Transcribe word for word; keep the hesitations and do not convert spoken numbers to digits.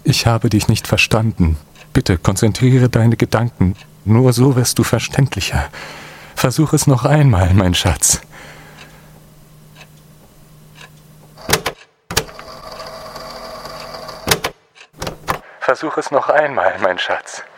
Ich habe dich nicht verstanden. Bitte konzentriere deine Gedanken. Nur so wirst du verständlicher. Versuch es noch einmal, mein Schatz. Versuch es noch einmal, mein Schatz.